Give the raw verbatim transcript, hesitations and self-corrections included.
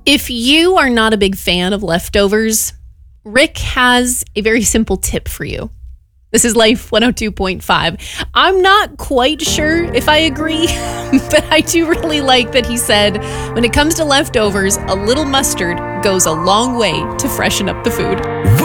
If you are not a big fan of leftovers, Rick has a very simple tip for you. This is Life one oh two point five. I'm not quite sure if I agree, but I do really like that he said, when it comes to leftovers, a little mustard goes a long way to freshen up the food.